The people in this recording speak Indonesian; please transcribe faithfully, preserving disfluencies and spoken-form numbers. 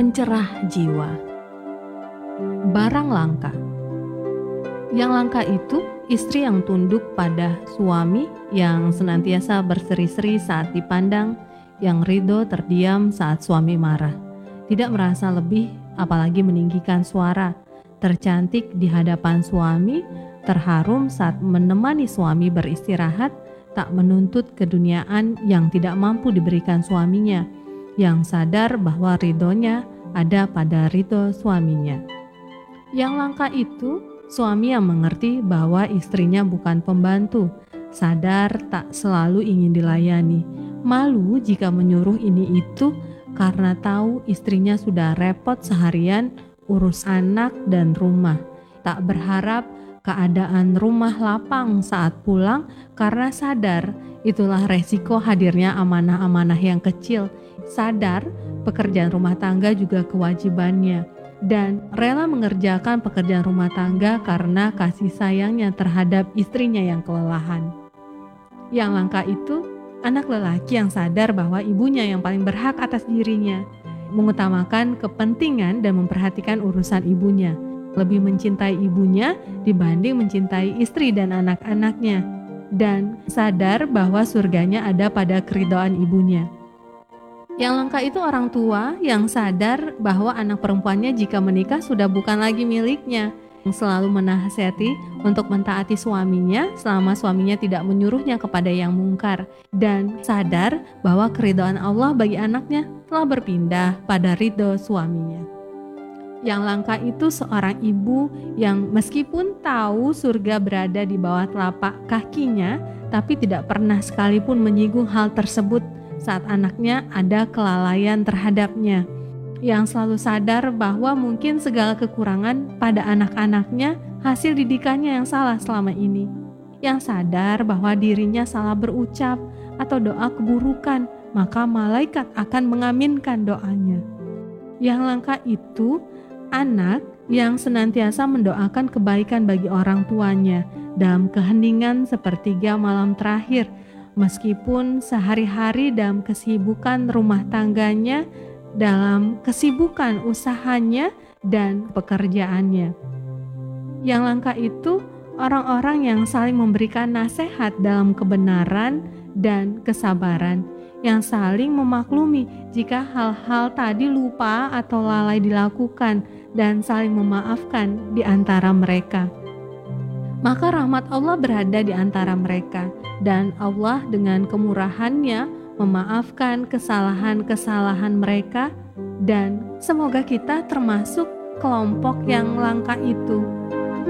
pencerah jiwa. Barang langka. Yang langka itu istri yang tunduk pada suami, yang senantiasa berseri-seri saat dipandang, yang ridho terdiam saat suami marah, tidak merasa lebih apalagi meninggikan suara, tercantik di hadapan suami, terharum saat menemani suami beristirahat, tak menuntut keduniaan yang tidak mampu diberikan suaminya, yang sadar bahwa ridhonya ada pada ridho suaminya. Yang langka itu suami yang mengerti bahwa istrinya bukan pembantu, sadar tak selalu ingin dilayani, malu jika menyuruh ini itu karena tahu istrinya sudah repot seharian urus anak dan rumah, tak berharap keadaan rumah lapang saat pulang karena sadar itulah resiko hadirnya amanah-amanah yang kecil, sadar pekerjaan rumah tangga juga kewajibannya, dan rela mengerjakan pekerjaan rumah tangga karena kasih sayangnya terhadap istrinya yang kelelahan. Yang langka itu anak lelaki yang sadar bahwa ibunya yang paling berhak atas dirinya, mengutamakan kepentingan dan memperhatikan urusan ibunya, lebih mencintai ibunya dibanding mencintai istri dan anak-anaknya, dan sadar bahwa surganya ada pada keridhaan ibunya. Yang langka itu orang tua yang sadar bahwa anak perempuannya jika menikah sudah bukan lagi miliknya, yang selalu menasihati untuk mentaati suaminya selama suaminya tidak menyuruhnya kepada yang mungkar, dan sadar bahwa keridhaan Allah bagi anaknya telah berpindah pada ridho suaminya. Yang langka itu seorang ibu yang meskipun tahu surga berada di bawah telapak kakinya, tapi tidak pernah sekalipun menyinggung hal tersebut saat anaknya ada kelalaian terhadapnya, yang selalu sadar bahwa mungkin segala kekurangan pada anak-anaknya hasil didikannya yang salah selama ini, yang sadar bahwa dirinya salah berucap atau doa keburukan, maka malaikat akan mengaminkan doanya. Yang langka itu anak yang senantiasa mendoakan kebaikan bagi orang tuanya dalam keheningan sepertiga malam terakhir, meskipun sehari-hari dalam kesibukan rumah tangganya, dalam kesibukan usahanya dan pekerjaannya. Yang langka itu orang-orang yang saling memberikan nasihat dalam kebenaran dan kesabaran, yang saling memaklumi jika hal-hal tadi lupa atau lalai dilakukan dan saling memaafkan di antara mereka. Maka rahmat Allah berada di antara mereka, dan Allah dengan kemurahannya memaafkan kesalahan-kesalahan mereka, dan semoga kita termasuk kelompok yang langka itu.